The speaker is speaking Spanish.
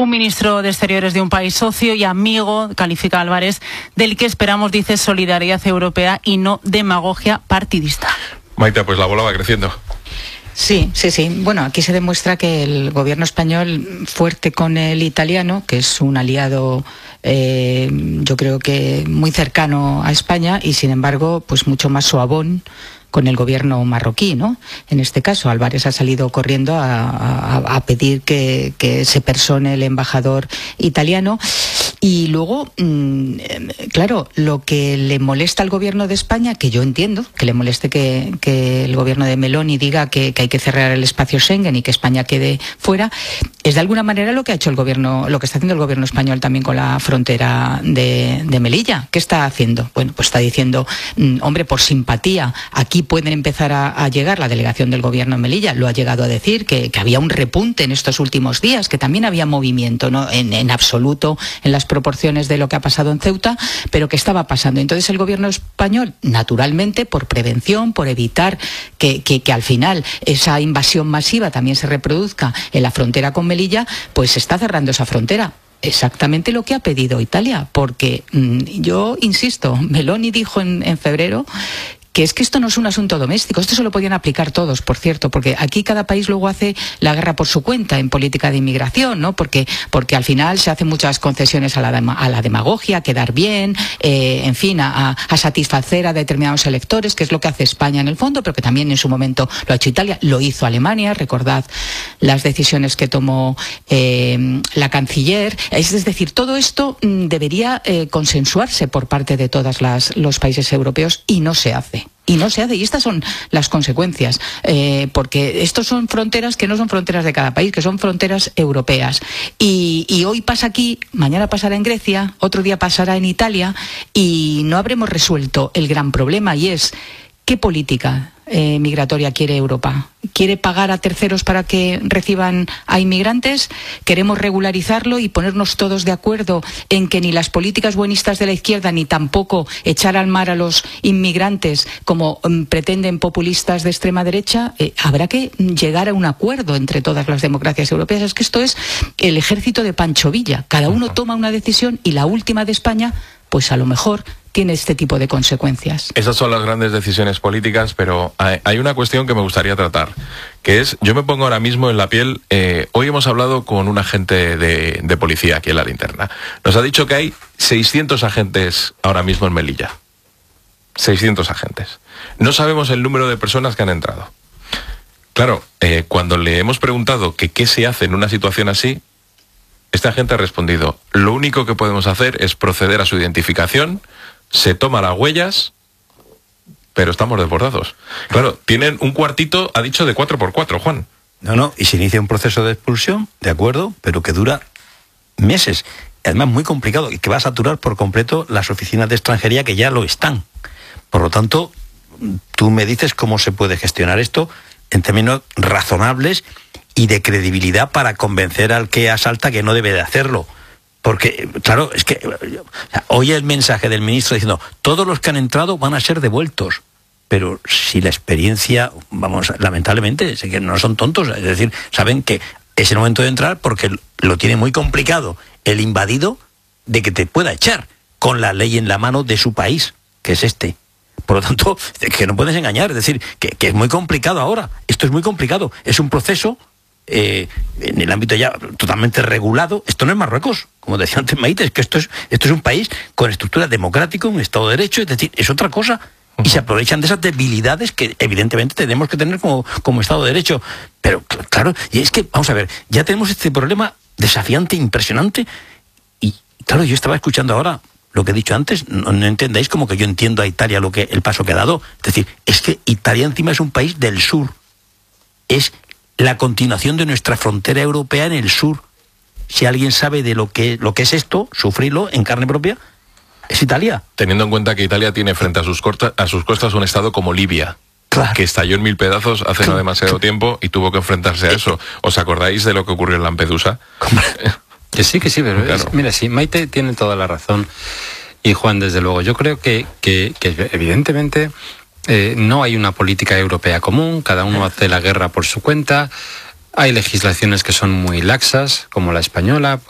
un ministro de Exteriores de un país socio y amigo, califica Álvarez, del que esperamos, dice, solidaridad europea y no demagogia partidista. Maite, pues la bola va creciendo. Sí. Bueno, aquí se demuestra que el gobierno español, fuerte con el italiano, que es un aliado, yo creo que muy cercano a España, y sin embargo, pues mucho más suavón con el gobierno marroquí, ¿no? En este caso, Álvarez ha salido corriendo a pedir que se persone el embajador italiano. Y luego, claro, lo que le molesta al gobierno de España, que yo entiendo, que le moleste que el gobierno de Meloni diga que hay que cerrar el espacio Schengen y que España quede fuera, es de alguna manera lo que ha hecho el gobierno, lo que está haciendo el gobierno español también con la frontera de Melilla. ¿Qué está haciendo? Bueno, pues está diciendo, hombre, por simpatía, aquí pueden empezar a llegar. La delegación del gobierno en Melilla lo ha llegado a decir, que había un repunte en estos últimos días, que también había movimiento, no en absoluto en las proporciones de lo que ha pasado en Ceuta, pero que estaba pasando. Entonces el gobierno español, naturalmente, por prevención, por evitar que al final esa invasión masiva también se reproduzca en la frontera con Melilla, pues está cerrando esa frontera. Exactamente lo que ha pedido Italia, porque yo insisto, Meloni dijo en febrero que es que esto no es un asunto doméstico. Esto se lo podían aplicar todos, por cierto, porque aquí cada país luego hace la guerra por su cuenta en política de inmigración, ¿no? Porque al final se hacen muchas concesiones a la demagogia, a quedar bien, en fin, a satisfacer a determinados electores, que es lo que hace España en el fondo, pero que también en su momento lo ha hecho Italia, lo hizo Alemania, recordad las decisiones que tomó la canciller. Es decir, todo esto debería consensuarse por parte de todos los países europeos y no se hace. Y estas son las consecuencias, porque estos son fronteras que no son fronteras de cada país, que son fronteras europeas. Y hoy pasa aquí, mañana pasará en Grecia, otro día pasará en Italia, y no habremos resuelto el gran problema, y es ¿qué política migratoria quiere Europa? ¿Quiere pagar a terceros para que reciban a inmigrantes? ¿Queremos regularizarlo y ponernos todos de acuerdo en que ni las políticas buenistas de la izquierda ni tampoco echar al mar a los inmigrantes como pretenden populistas de extrema derecha? Habrá que llegar a un acuerdo entre todas las democracias europeas. Es que esto es el ejército de Pancho Villa. Cada uno toma una decisión y la última de España, pues a lo mejor tiene este tipo de consecuencias. Esas son las grandes decisiones políticas, pero hay una cuestión que me gustaría tratar, que es, yo me pongo ahora mismo en la piel, hoy hemos hablado con un agente de policía aquí en La Linterna. Nos ha dicho que hay 600 agentes ahora mismo en Melilla. 600 agentes. No sabemos el número de personas que han entrado. Claro, cuando le hemos preguntado que qué se hace en una situación así, este agente ha respondido, lo único que podemos hacer es proceder a su identificación, se toma las huellas, pero estamos desbordados. Claro, tienen un cuartito, ha dicho, de 4x4, Juan. No, y se inicia un proceso de expulsión, de acuerdo, pero que dura meses. Además, muy complicado, y que va a saturar por completo las oficinas de extranjería, que ya lo están. Por lo tanto, tú me dices cómo se puede gestionar esto en términos razonables y de credibilidad para convencer al que asalta que no debe de hacerlo. Porque, claro, es que oye el mensaje del ministro diciendo todos los que han entrado van a ser devueltos. Pero si la experiencia, vamos, lamentablemente, sé que no son tontos, es decir, saben que es el momento de entrar porque lo tiene muy complicado el invadido de que te pueda echar con la ley en la mano de su país, que es este. Por lo tanto, que no puedes engañar, es decir, que es muy complicado ahora. Esto es muy complicado. Es un proceso en el ámbito ya totalmente regulado. Esto no es Marruecos, como decía antes Maite, es que esto es un país con estructura democrática, un Estado de Derecho, es decir, es otra cosa. Y se aprovechan de esas debilidades que evidentemente tenemos que tener como Estado de Derecho. Pero claro, y es que, vamos a ver, ya tenemos este problema desafiante, impresionante, y claro, yo estaba escuchando ahora lo que he dicho antes, no entendáis como que yo entiendo a Italia el paso que ha dado. Es decir, es que Italia encima es un país del sur, es la continuación de nuestra frontera europea en el sur. Si alguien sabe de lo que es esto, sufrirlo en carne propia, es Italia. Teniendo en cuenta que Italia tiene frente a sus costas un estado como Libia, claro, que estalló en 1000 pedazos hace no demasiado tiempo y tuvo que enfrentarse a eso. ¿Os acordáis de lo que ocurrió en Lampedusa? Que sí, pero claro. Mira, sí, Maite tiene toda la razón, y Juan, desde luego, yo creo que evidentemente no hay una política europea común, cada uno hace la guerra por su cuenta, hay legislaciones que son muy laxas, como la española.